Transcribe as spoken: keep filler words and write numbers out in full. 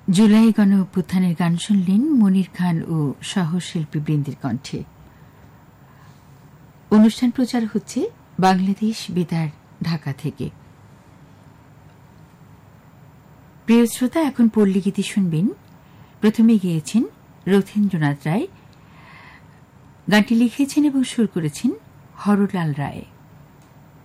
জুলাই গণ অভ্যুত্থানের গান শুনলেন মনির খান ও সহশিল্পী বৃন্দের কণ্ঠে। অনুষ্ঠান প্রচার হচ্ছে বাংলাদেশ বেতার ঢাকা থেকে। প্রিয় শ্রোতা, এখন পল্লীগীতি শুনবেন। প্রথমে গেয়েছেন রথীন্দ্রনাথ রায়, গানটি লিখেছেন এবং সুর করেছেন হরলাল রায়।